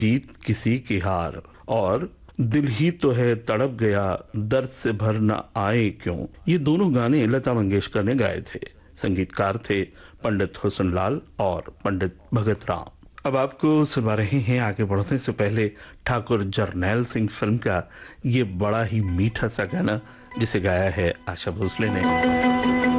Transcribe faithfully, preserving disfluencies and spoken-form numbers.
जीत किसी की हार और दिल ही तो है तड़प गया दर्द से भर न आए क्यों, ये दोनों गाने लता मंगेशकर ने गाए थे। संगीतकार थे पंडित हुसन लाल और पंडित भगत राम। अब आपको सुना रहे हैं आगे बढ़ने से पहले ठाकुर जरनैल सिंह फिल्म का ये बड़ा ही मीठा सा गाना जिसे गाया है आशा भोसले ने।